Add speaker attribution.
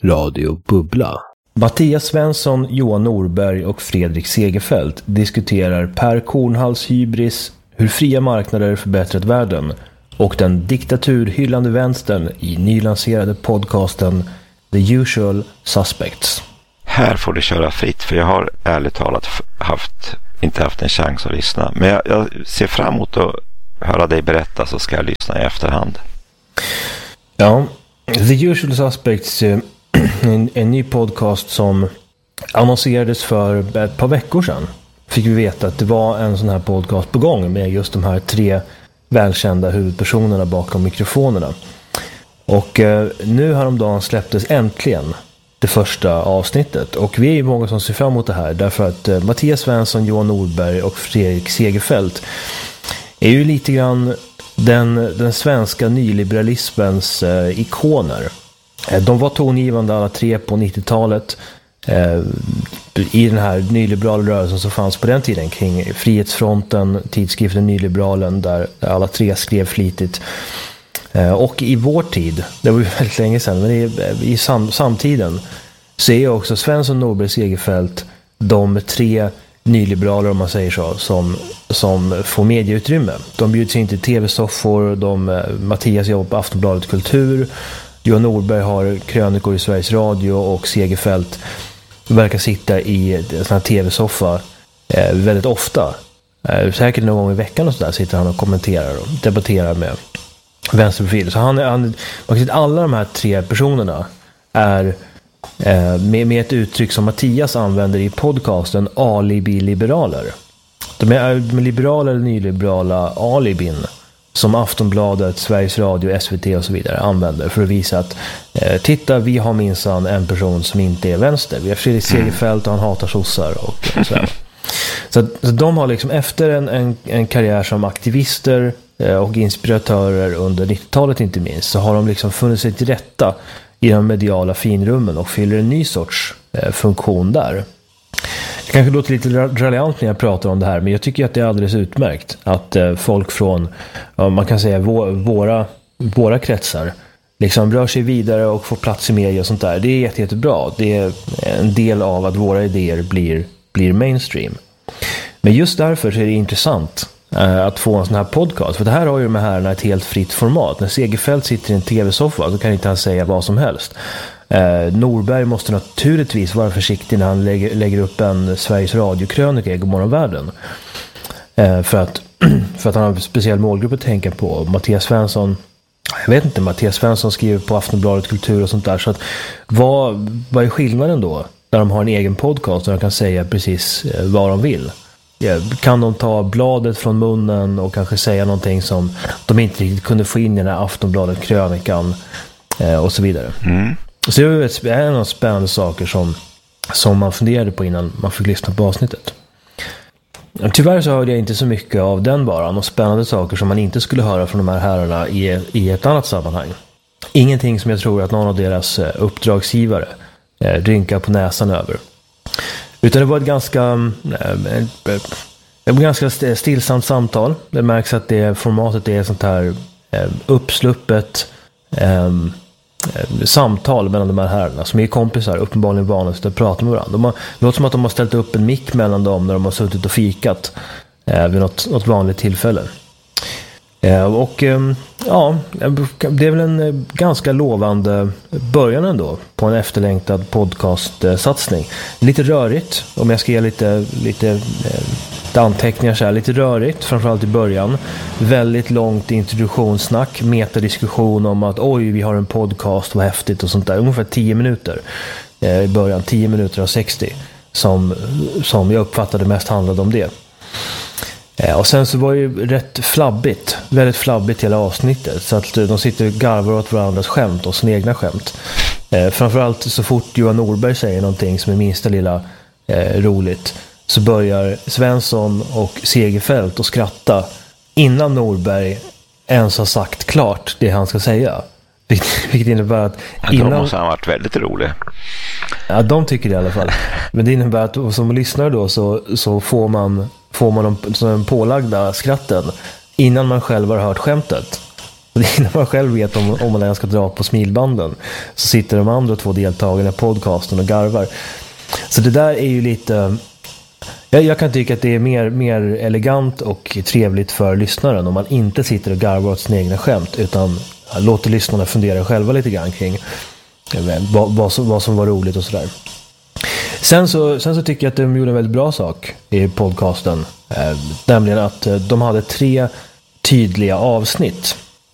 Speaker 1: Radio Bubbla. Mattias Svensson, Johan Norberg och Fredrik Segerfeldt diskuterar Per Kornhalls hybris, hur fria marknader förbättrat världen och den diktaturhyllande vänstern i nylanserade podcasten The Usual Suspects.
Speaker 2: Här får du köra fritt, för jag har ärligt talat inte haft en chans att lyssna. Men jag ser fram emot att höra dig berätta, så ska jag lyssna i efterhand.
Speaker 1: Ja, The Usual Suspects är en ny podcast som annonserades för ett par veckor sedan. Fick vi veta att det var en sån här podcast på gång med just de här 3 välkända huvudpersonerna bakom mikrofonerna. Och nu häromdagen släpptes äntligen det första avsnittet. Och vi är ju många som ser fram emot det här, därför att Mattias Svensson, Johan Norberg och Fredrik Segerfeldt är ju lite grann den svenska nyliberalismens ikoner. De var tongivande alla 3 på 90-talet i den här nyliberala rörelsen som fanns på den tiden kring Frihetsfronten, tidskriften Nyliberalen, där alla 3 skrev flitigt. Och i vår tid, det var ju väldigt länge sedan, men i samtiden så är också Svensson, Norberg, Segerfeldt de 3 nyliberaler, om man säger så, som får medieutrymme. De bjuds in till tv-soffor, Mattias jobbar på Aftonbladet Kultur, Johan Norberg har krönikor i Sveriges Radio och Segerfeldt verkar sitta i en sån här tv-soffa väldigt ofta. Säkert någon gång i veckan och så där sitter han och kommenterar och debatterar med vänsterprofil. Så man kan säga att alla de här 3 personerna är med ett uttryck som Mattias använder i podcasten alibi-liberaler. De är liberala eller nyliberala alibin som Aftonbladet, Sveriges Radio, SVT och så vidare använder för att visa att titta, vi har minsann en person som inte är vänster. Vi har Fredrik Segerfeldt och han hatar sossar och sådär. Så de har liksom efter en karriär som aktivister och inspiratörer under 90-talet inte minst, så har de liksom funnit sig till rätta i de mediala finrummen och fyller en ny sorts funktion där. Det kanske låter lite raljant när jag pratar om det här, men jag tycker att det är alldeles utmärkt att folk från, man kan säga våra kretsar liksom rör sig vidare och får plats i media och sånt där. Det är jättebra. Det är en del av att våra idéer blir mainstream. Men just därför så är det intressant att få en sån här podcast. För det här har ju de här ett helt fritt format. När Segerfeldt sitter i en tv-soffa så kan inte han säga vad som helst. Norberg måste naturligtvis vara försiktig när han lägger upp en Sveriges Radio-krönika i Godmorgon Världen. För att han har en speciell målgrupp att tänka på. Mattias Svensson, Mattias Svensson skriver på Aftonbladet Kultur och sånt där. Så att vad är skillnaden då? När de har en egen podcast och de kan säga precis vad de vill. Kan de ta bladet från munnen och kanske säga någonting som de inte riktigt kunde få in i den här Aftonbladet-krönikan och så vidare. Så det är en av spännande saker som man funderade på innan man fick lyssna på avsnittet. Tyvärr så hörde jag inte så mycket av den varan och spännande saker som man inte skulle höra från de här herrarna i ett annat sammanhang. Ingenting som jag tror att någon av deras uppdragsgivare rynkar på näsan över. Utan det var ett ganska stillsamt samtal. Det märks att formatet är sånt här uppsluppet samtal mellan de här herrarna som är kompisar, uppenbarligen vana att prata med varandra. Det låter som att de har ställt upp en mick mellan dem när de har suttit och fikat vid något vanligt tillfälle. Och ja, det är väl en ganska lovande början ändå på en efterlängtad podcastsatsning. Lite rörigt, om jag ska ge lite anteckningar så här, lite rörigt framförallt i början. Väldigt långt introduktionssnack, metadiskussion om att oj, vi har en podcast, vad häftigt och sånt där. Ungefär 10 minuter i början, 10 minuter av 60 som jag uppfattade mest handlade om det. Och sen så var det ju väldigt flabbigt hela avsnittet, så att de sitter och garvar åt varandras skämt och sina egna skämt. Framförallt så fort Johan Norberg säger någonting som är minsta lilla roligt, så börjar Svensson och Segerfeldt att skratta innan Norberg ens har sagt klart det han ska säga. Vilket innebär att
Speaker 2: innan... Då måste han ha varit väldigt rolig.
Speaker 1: Ja, de tycker det i alla fall. Men det innebär att som lyssnare då så får man de pålagda skratten innan man själv har hört skämtet. När man själv vet om man ska dra på smilbanden, så sitter de andra 2 deltagarna i podcasten och garvar. Så det där är ju lite... Jag kan tycka att det är mer elegant och trevligt för lyssnaren om man inte sitter och garvar åt sina egna skämt, utan låter lyssnarna fundera själva lite grann kring vad som var roligt och sådär. Sen så tycker jag att de gjorde en väldigt bra sak i podcasten. Nämligen att de hade 3 tydliga avsnitt.